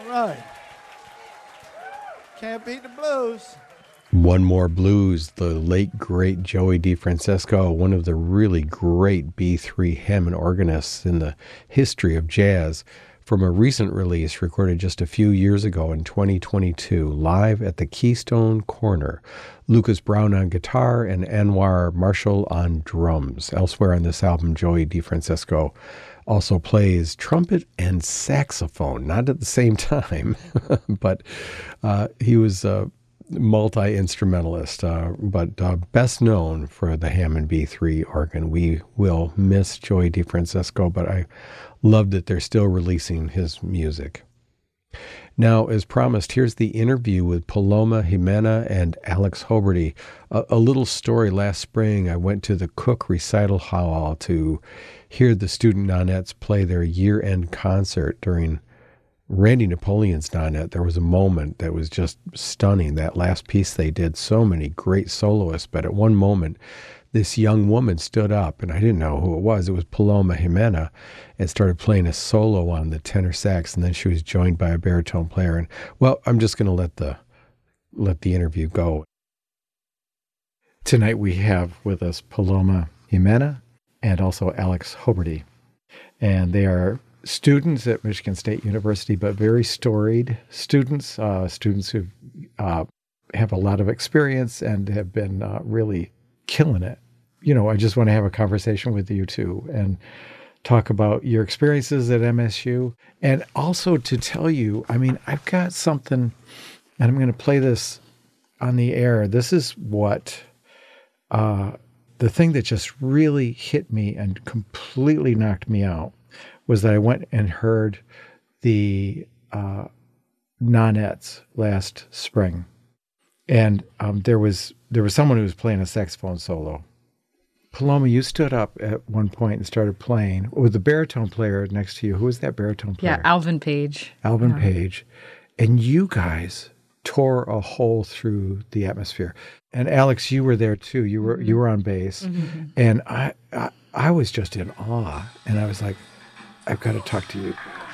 right. Can't beat the blues. One More Blues, the late, great Joey DeFrancesco, one of the really great B3 Hammond organists in the history of jazz, from a recent release recorded just a few years ago in 2022, live at the Keystone Corner. Lucas Brown on guitar and Anwar Marshall on drums. Elsewhere on this album, Joey DeFrancesco also plays trumpet and saxophone, not at the same time, but he was multi-instrumentalist, but best known for the Hammond B3 organ. We will miss Joey DeFrancesco, but I love that they're still releasing his music. Now, as promised, here's the interview with Paloma Jimena and Alex Hoberty. A little story. Last spring, I went to the Cook Recital Hall to hear the student nonettes play their year-end concert during Randy Napoleon's nonette. There was a moment that was just stunning. That last piece they did, so many great soloists, but at one moment, this young woman stood up, and I didn't know who it was. It was Paloma Jimena, and started playing a solo on the tenor sax, and then she was joined by a baritone player. And well, I'm just going to let the interview go. Tonight we have with us Paloma Jimena and also Alex Hoberty, and they are students at Michigan State University, but very storied students, students who have a lot of experience and have been really killing it. You know, I just want to have a conversation with you two and talk about your experiences at MSU, and also to tell you, I mean, I've got something, and I'm going to play this on the air. This is what the thing that just really hit me and completely knocked me out was that I went and heard the nonettes last spring. And there was someone who was playing a saxophone solo. Paloma, you stood up at one point and started playing with the baritone player next to you. Who was that baritone player? Yeah, Alvin Page. Alvin Page. And you guys tore a hole through the atmosphere. And Alex, you were there too. You were on bass. Mm-hmm. And I was just in awe. And I was like, I've got to talk to you.